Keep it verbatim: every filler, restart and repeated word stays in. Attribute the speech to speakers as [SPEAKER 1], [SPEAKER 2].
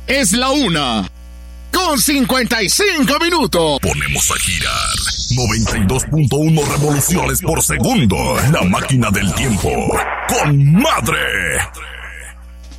[SPEAKER 1] Es la una con cincuenta y cinco minutos.
[SPEAKER 2] Ponemos a girar noventa y dos punto uno revoluciones por segundo. La máquina del tiempo. ¡Con madre!